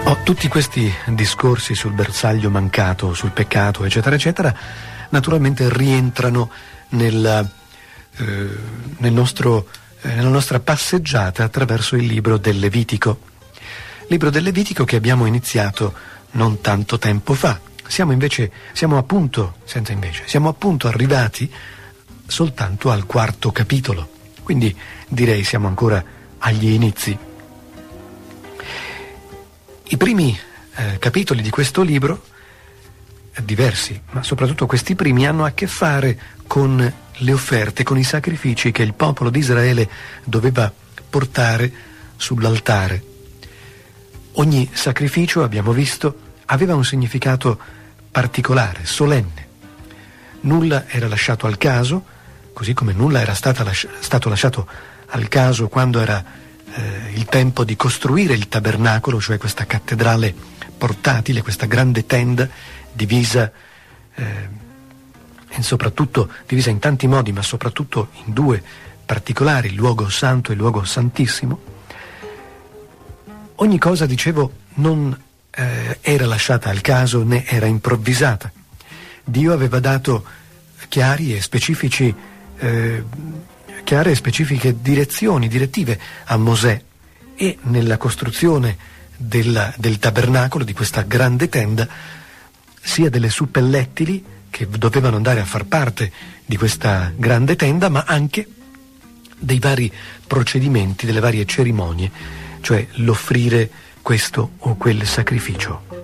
Tutti questi discorsi sul bersaglio mancato, sul peccato, eccetera, eccetera, naturalmente rientrano nella nostra passeggiata attraverso il libro del Levitico. Libro del Levitico che abbiamo iniziato non tanto tempo fa. Siamo appunto arrivati soltanto al 4° capitolo. Quindi direi siamo ancora agli inizi. I primi capitoli di questo libro, diversi, ma soprattutto questi primi, hanno a che fare con le offerte, con i sacrifici che il popolo di Israele doveva portare sull'altare. Ogni sacrificio, abbiamo visto, aveva un significato particolare, solenne. Nulla era lasciato al caso, così come nulla era stato lasciato al caso quando era il tempo di costruire il tabernacolo, cioè questa cattedrale portatile, questa grande tenda divisa soprattutto divisa in tanti modi, ma soprattutto in due particolari, il luogo santo e il luogo santissimo. Ogni cosa, dicevo, non era lasciata al caso né era improvvisata. Dio aveva dato chiare e specifiche direttive a Mosè, e nella costruzione del tabernacolo, di questa grande tenda, sia delle suppellettili che dovevano andare a far parte di questa grande tenda, ma anche dei vari procedimenti, delle varie cerimonie, cioè l'offrire questo o quel sacrificio.